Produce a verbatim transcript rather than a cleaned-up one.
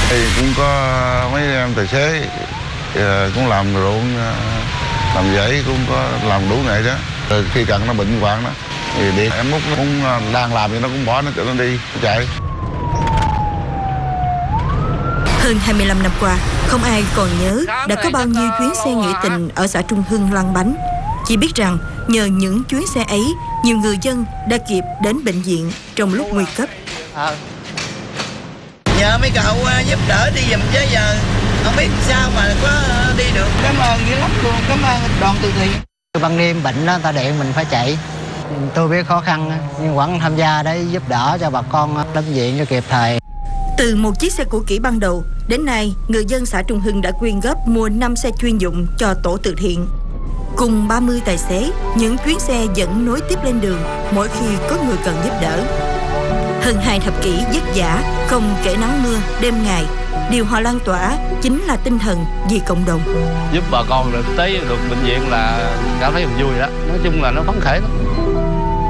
Thì cũng có mấy em tài xế cũng làm ruộng, làm giấy, cũng có làm đủ nghề đó. Từ khi cận nó bệnh hoạn đó thì điện em Út nó cũng đang làm thì nó cũng bỏ nó cho nó đi nó chạy. Hơn hai mươi lăm năm qua, không ai còn nhớ đã có bao nhiêu chuyến xe nghĩa tình ở xã Trung Hưng lăn bánh. Chỉ biết rằng nhờ những chuyến xe ấy, nhiều người dân đã kịp đến bệnh viện trong lúc nguy cấp. À. Nhờ mấy cậu giúp đỡ đi giùm chứ giờ không biết sao mà có đi được. Cảm ơn dữ lắm luôn, cảm ơn đoàn từ thiện. Ban đêm bệnh đó, ta điện mình phải chạy. Tôi biết khó khăn nhưng vẫn tham gia để giúp đỡ cho bà con đến viện cho kịp thời. Từ một chiếc xe cũ kỹ ban đầu, đến nay người dân xã Trung Hưng đã quyên góp mua năm xe chuyên dụng cho tổ từ thiện. Cùng ba mươi tài xế, những chuyến xe vẫn nối tiếp lên đường mỗi khi có người cần giúp đỡ. Hơn hai thập kỷ vất vả, không kể nắng mưa, đêm ngày, điều họ lan tỏa chính là tinh thần vì cộng đồng. Giúp bà con được tới được bệnh viện là cảm thấy vui đó. Nói chung là nó phấn khởi lắm.